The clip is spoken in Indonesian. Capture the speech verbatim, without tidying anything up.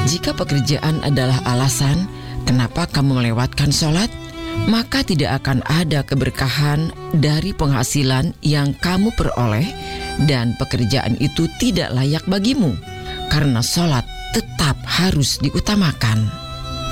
Jika pekerjaan adalah alasan kenapa kamu melewatkan sholat, maka tidak akan ada keberkahan dari penghasilan yang kamu peroleh dan pekerjaan itu tidak layak bagimu, karena sholat tetap harus diutamakan.